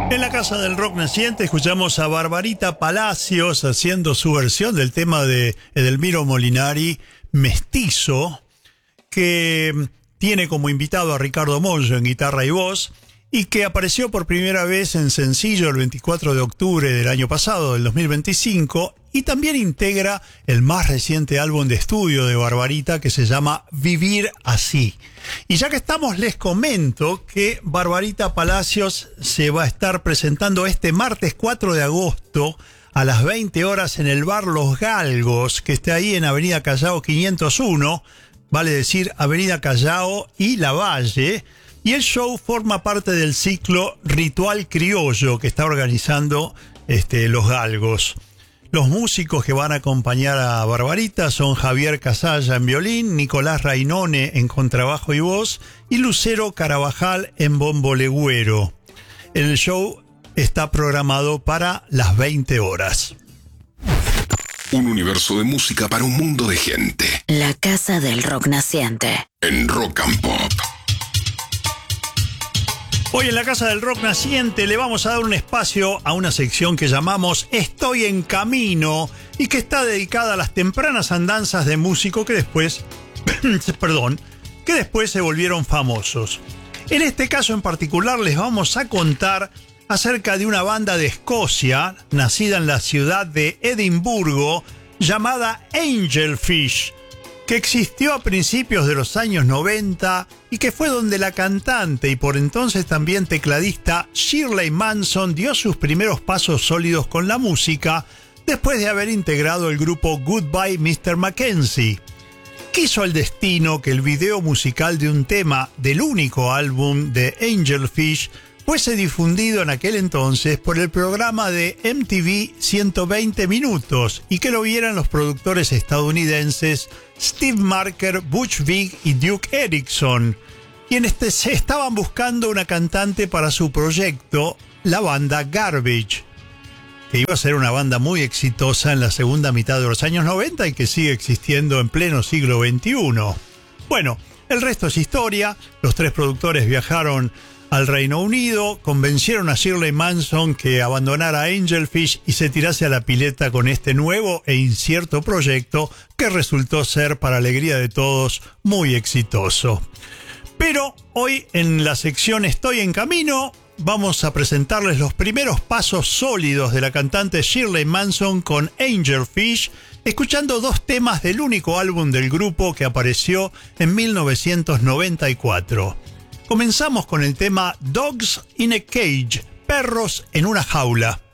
En la Casa del Rock Naciente escuchamos a Barbarita Palacios haciendo su versión del tema de Edelmiro Molinari, Mestizo, que tiene como invitado a Ricardo Mollo en guitarra y voz, y que apareció por primera vez en sencillo el 24 de octubre del año pasado, del 2025, y también integra el más reciente álbum de estudio de Barbarita, que se llama Vivir Así. Y ya que estamos, les comento que Barbarita Palacios se va a estar presentando este martes 4 de agosto a las 20 horas en el bar Los Galgos, que está ahí en Avenida Callao 501, vale decir Avenida Callao y Lavalle. Y el show forma parte del ciclo Ritual Criollo que está organizando Los Galgos. Los músicos que van a acompañar a Barbarita son Javier Casalla en violín, Nicolás Rainone en contrabajo y voz y Lucero Carabajal en bombo legüero. El show está programado para las 20 horas. Un universo de música para un mundo de gente. La Casa del Rock Naciente. En Rock and Pop. Hoy en la Casa del Rock Naciente le vamos a dar un espacio a una sección que llamamos Estoy en Camino y que está dedicada a las tempranas andanzas de músicos que después, que después se volvieron famosos. En este caso en particular les vamos a contar acerca de una banda de Escocia, nacida en la ciudad de Edimburgo, llamada Angelfish, que existió a principios de los años 90 y que fue donde la cantante y por entonces también tecladista Shirley Manson dio sus primeros pasos sólidos con la música después de haber integrado el grupo Goodbye Mr. Mackenzie. Quiso el destino que el video musical de un tema del único álbum de Angelfish fuese difundido en aquel entonces por el programa de MTV 120 Minutos y que lo vieran los productores estadounidenses Steve Marker, Butch Vig y Duke Erickson, quienes se estaban buscando una cantante para su proyecto, la banda Garbage, que iba a ser una banda muy exitosa en la segunda mitad de los años 90 y que sigue existiendo en pleno siglo XXI. Bueno, el resto es historia. Los tres productores viajaron al Reino Unido, convencieron a Shirley Manson que abandonara Angelfish y se tirase a la pileta con este nuevo e incierto proyecto que resultó ser, para alegría de todos, muy exitoso. Pero hoy en la sección Estoy en Camino vamos a presentarles los primeros pasos sólidos de la cantante Shirley Manson con Angelfish, escuchando dos temas del único álbum del grupo que apareció en 1994. Comenzamos con el tema Dogs in a Cage, Perros en una Jaula.